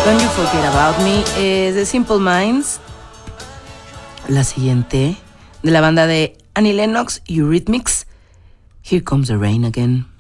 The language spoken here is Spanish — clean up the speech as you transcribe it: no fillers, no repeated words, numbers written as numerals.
Don't You Forget About Me es de Simple Minds. La siguiente, de la banda de Annie Lennox, Eurythmics, Here Comes the Rain Again.